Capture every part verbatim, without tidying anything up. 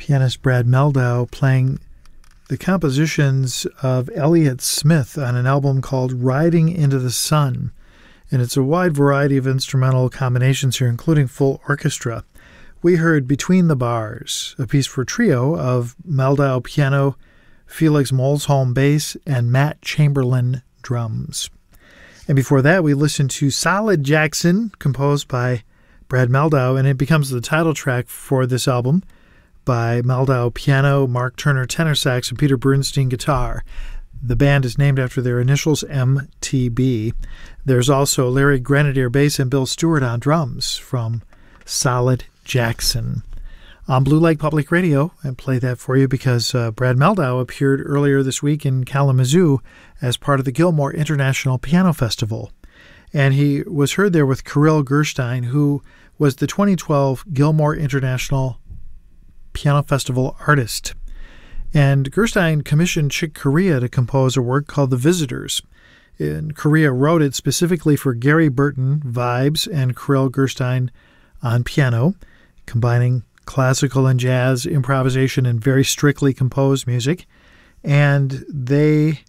pianist Brad Mehldau playing the compositions of Elliott Smith on an album called Riding into the Sun. And it's a wide variety of instrumental combinations here, including full orchestra. We heard Between the Bars, a piece for trio of Mehldau piano, Felix Molsholm bass, and Matt Chamberlain drums. And before that, we listened to Solid Jackson, composed by Brad Mehldau, and it becomes the title track for this album, by Mehldau piano, Mark Turner tenor sax, and Peter Bernstein guitar. The band is named after their initials, M T B. There's also Larry Grenadier bass and Bill Stewart on drums from Solid Jackson. On Blue Lake Public Radio, I play that for you because uh, Brad Mehldau appeared earlier this week in Kalamazoo as part of the Gilmore International Piano Festival. And he was heard there with Kirill Gerstein, who was the twenty twelve Gilmore International Piano Festival artist. And Gerstein commissioned Chick Corea to compose a work called The Visitors. And Corea wrote it specifically for Gary Burton, vibes, and Kirill Gerstein on piano, combining classical and jazz, improvisation, and very strictly composed music. And they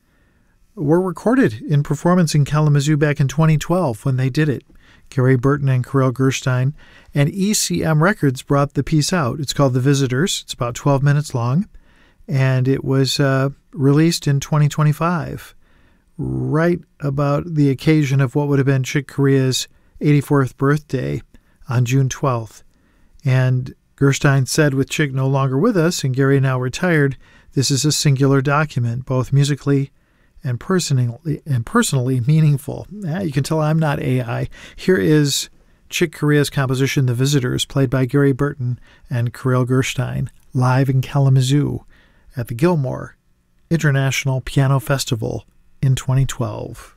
were recorded in performance in Kalamazoo back in twenty twelve when they did it. Gary Burton and Kirill Gerstein, and E C M Records brought the piece out. It's called The Visitors. It's about twelve minutes long, and it was uh, released in twenty twenty-five, right about the occasion of what would have been Chick Corea's eighty-fourth birthday on June twelfth. And Gerstein said, with Chick no longer with us and Gary now retired, this is a singular document, both musically and personally and personally meaningful. Ah, you can tell I'm not A I. Here is Chick Corea's composition, The Visitors, played by Gary Burton and Kirill Gerstein, live in Kalamazoo at the Gilmore International Piano Festival in twenty twelve.